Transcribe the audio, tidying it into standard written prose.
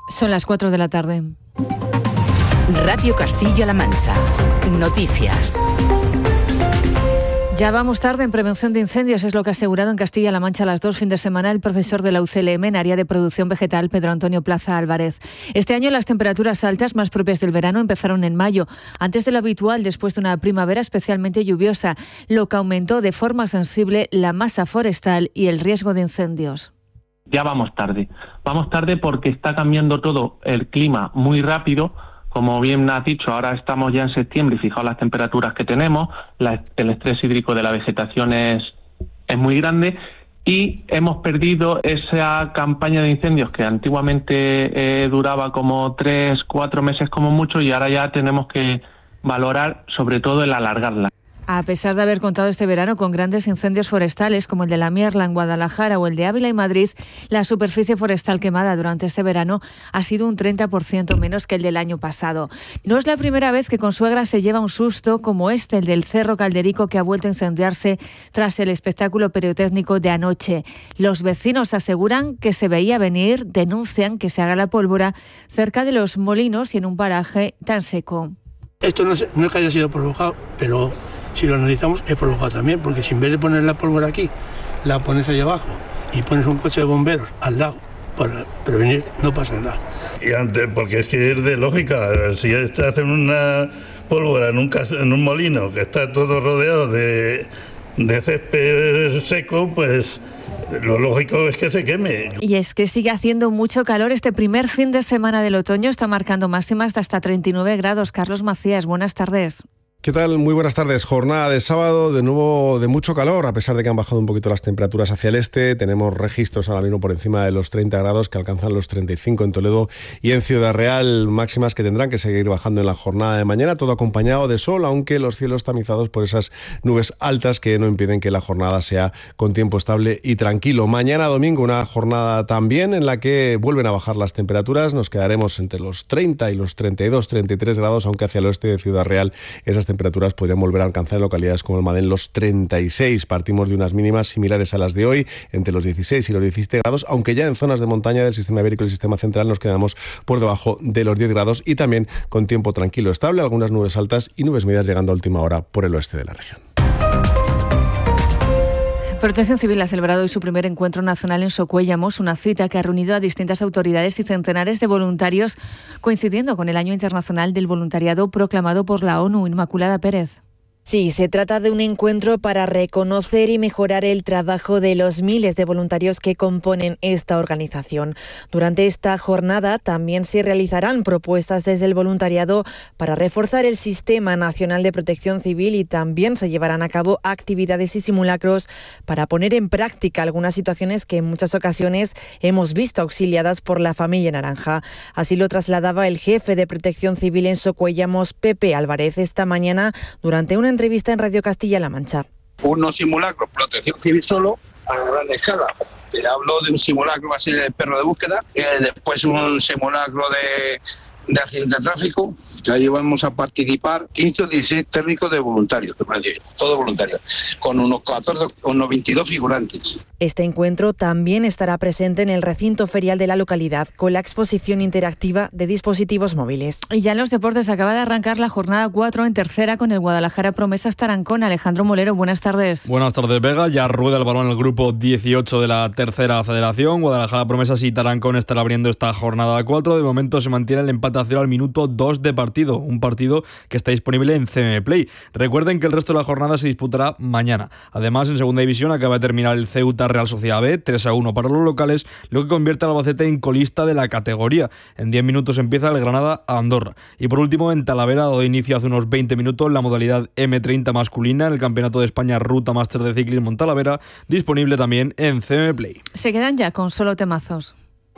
Son las 4 de la tarde. Radio Castilla-La Mancha. Noticias. Ya vamos tarde en prevención de incendios, es lo que ha asegurado en Castilla-La Mancha las 2 fines de semana el profesor de la UCLM en área de producción vegetal, Pedro Antonio Plaza Álvarez. Este año las temperaturas altas más propias del verano empezaron en mayo, antes de lo habitual después de una primavera especialmente lluviosa, lo que aumentó de forma sensible la masa forestal y el riesgo de incendios. Ya vamos tarde porque está cambiando todo el clima muy rápido. Como bien has dicho, ahora estamos ya en septiembre y fijaos las temperaturas que tenemos, el estrés hídrico de la vegetación es muy grande y hemos perdido esa campaña de incendios que antiguamente duraba como 3-4 meses como mucho y ahora ya tenemos que valorar sobre todo el alargarla. A pesar de haber contado este verano con grandes incendios forestales como el de La Mierla en Guadalajara o el de Ávila y Madrid, la superficie forestal quemada durante este verano ha sido un 30% menos que el del año pasado. No es la primera vez que Consuegra se lleva un susto como el del Cerro Calderico, que ha vuelto a incendiarse tras el espectáculo pirotécnico de anoche. Los vecinos aseguran que se veía venir, denuncian que se haga la pólvora cerca de los molinos y en un paraje tan seco. Esto no es que haya sido provocado, pero si lo analizamos es provocado también, porque si en vez de poner la pólvora aquí, la pones ahí abajo y pones un coche de bomberos al lado para prevenir, no pasa nada. Y antes, porque es que es de lógica, si hacen una pólvora en un molino que está todo rodeado de césped seco, pues lo lógico es que se queme. Y es que sigue haciendo mucho calor. Este primer fin de semana del otoño está marcando máximas de hasta 39 grados. Carlos Macías, buenas tardes. ¿Qué tal? Muy buenas tardes. Jornada de sábado, de nuevo de mucho calor, a pesar de que han bajado un poquito las temperaturas hacia el este. Tenemos registros ahora mismo por encima de los 30 grados, que alcanzan los 35 en Toledo y en Ciudad Real, máximas que tendrán que seguir bajando en la jornada de mañana, todo acompañado de sol, aunque los cielos tamizados por esas nubes altas que no impiden que la jornada sea con tiempo estable y tranquilo. Mañana domingo una jornada también en la que vuelven a bajar las temperaturas, nos quedaremos entre los 30 y los 32, 33 grados, aunque hacia el oeste de Ciudad Real esas temperaturas podrían volver a alcanzar en localidades como Almadén los 36. Partimos de unas mínimas similares a las de hoy, entre los 16 y los 17 grados, aunque ya en zonas de montaña del sistema ibérico y el sistema central nos quedamos por debajo de los 10 grados y también con tiempo tranquilo estable, algunas nubes altas y nubes medias llegando a última hora por el oeste de la región. Protección Civil ha celebrado hoy su primer encuentro nacional en Socuéllamos, una cita que ha reunido a distintas autoridades y centenares de voluntarios, coincidiendo con el Año Internacional del Voluntariado proclamado por la ONU. Inmaculada Pérez. Sí, se trata de un encuentro para reconocer y mejorar el trabajo de los miles de voluntarios que componen esta organización. Durante esta jornada también se realizarán propuestas desde el voluntariado para reforzar el Sistema Nacional de Protección Civil y también se llevarán a cabo actividades y simulacros para poner en práctica algunas situaciones que en muchas ocasiones hemos visto auxiliadas por la familia naranja. Así lo trasladaba el jefe de Protección Civil en Socuéllamos, Pepe Álvarez, esta mañana durante una entrevista en Radio Castilla-La Mancha. Unos simulacros, protección civil solo, a gran escala. Pero hablo de un simulacro así de perro de búsqueda, después un simulacro de accidente de tráfico, que ahí vamos a participar 15 o 16 técnicos de voluntarios, todo voluntarios, con unos 22 figurantes. Este encuentro también estará presente en el recinto ferial de la localidad, con la exposición interactiva de dispositivos móviles. Y ya en los deportes acaba de arrancar la jornada 4 en tercera con el Guadalajara Promesas Tarancón. Alejandro Molero, buenas tardes. Buenas tardes, Vega. Ya rueda el balón en el grupo 18 de la tercera federación. Guadalajara Promesas y Tarancón estará abriendo esta jornada 4. De momento se mantiene el empate a 0 al minuto 2 de partido, un partido que está disponible en CM Play. Recuerden que el resto de la jornada se disputará mañana. Además, en segunda división acaba de terminar el Ceuta Real Sociedad B, 3-1 para los locales, lo que convierte al Albacete en colista de la categoría. En 10 minutos empieza el Granada a Andorra. Y por último, en Talavera ha dado inicio hace unos 20 minutos la modalidad M30 masculina en el Campeonato de España Ruta Máster de Ciclismo en Talavera, disponible también en CM Play. Se quedan ya con solo temazos.